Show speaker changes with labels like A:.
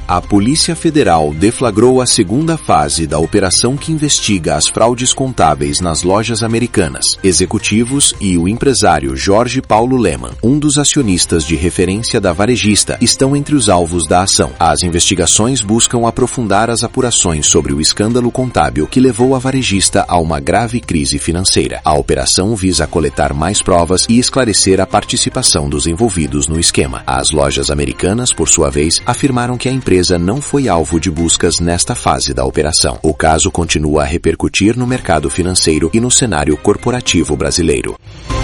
A: A Polícia Federal deflagrou a segunda fase da operação que investiga as fraudes contábeis nas lojas americanas. Executivos e o empresário Jorge Paulo Lemann, um dos acionistas de referência da varejista, estão entre os alvos da ação. As investigações buscam aprofundar as apurações sobre o escândalo contábil que levou a varejista a uma grave crise financeira. A operação visa coletar mais provas e esclarecer a participação dos envolvidos no esquema. As lojas americanas, por sua vez, afirmaram que a empresa não foi alvo de buscas nesta fase da operação. O caso continua a repercutir no mercado financeiro e no cenário corporativo brasileiro.